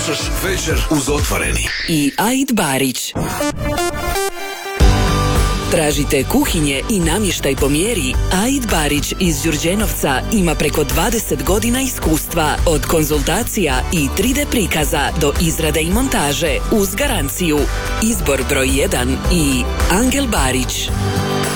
Slušaš Večer uz otvoreni. I Aid Barić. Tražite kuhinje i namještaj po mjeri? Aid Barić iz Đurđenovca ima preko 20 godina iskustva od konzultacija i 3D prikaza do izrade i montaže uz garanciju. Izbor broj 1 i Angel Barić.